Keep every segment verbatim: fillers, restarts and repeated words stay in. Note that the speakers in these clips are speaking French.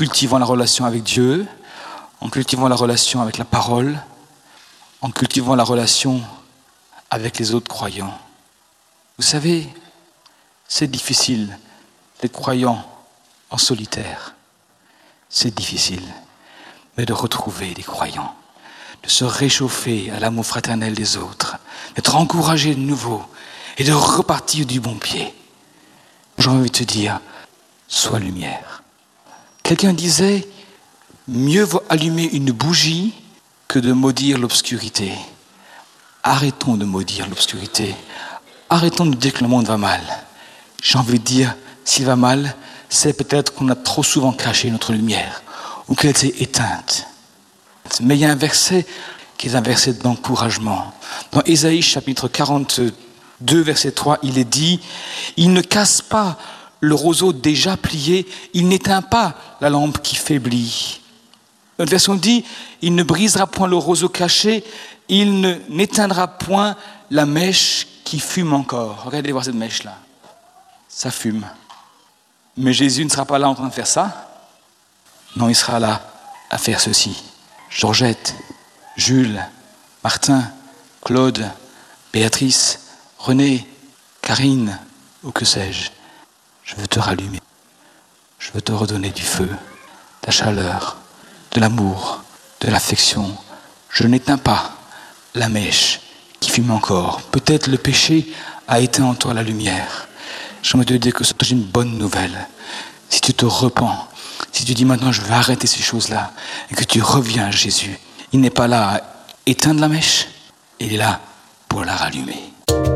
cultivant la relation avec Dieu, en cultivant la relation avec la parole, en cultivant la relation avec les autres croyants. Vous savez, c'est difficile d'être croyant en solitaire. C'est difficile, mais de retrouver des croyants, de se réchauffer à l'amour fraternel des autres, d'être encouragé de nouveau et de repartir du bon pied. J'ai envie de te dire, sois lumière. Quelqu'un disait, mieux vaut allumer une bougie que de maudire l'obscurité. Arrêtons de maudire l'obscurité. Arrêtons de dire que le monde va mal. J'ai envie de dire, s'il va mal, c'est peut-être qu'on a trop souvent caché notre lumière ou qu'elle s'est éteinte. Mais il y a un verset qui est un verset d'encouragement. Dans Ésaïe chapitre quarante-deux, verset trois, il est dit « Il ne casse pas le roseau déjà plié, il n'éteint pas la lampe qui faiblit. » Notre version dit « Il ne brisera point le roseau caché, il ne n'éteindra point la mèche qui fume encore. » Regardez voir cette mèche-là. Ça fume. Mais Jésus ne sera pas là en train de faire ça. Non, il sera là à faire ceci. Georgette, Jules, Martin, Claude, Béatrice, René, Karine, ou que sais-je. Je veux te rallumer. Je veux te redonner du feu, de la chaleur, de l'amour, de l'affection. Je n'éteins pas la mèche qui fume encore. Peut-être le péché a éteint en toi la lumière. J'aimerais te dire que c'est une bonne nouvelle. Si tu te repens, si tu dis maintenant je vais arrêter ces choses-là, et que tu reviens à Jésus, il n'est pas là à éteindre la mèche, il est là pour la rallumer.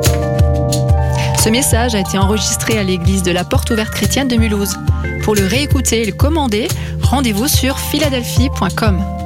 Ce message a été enregistré à l'église de la Porte Ouverte Chrétienne de Mulhouse. Pour le réécouter et le commander, rendez-vous sur philadelphie point com.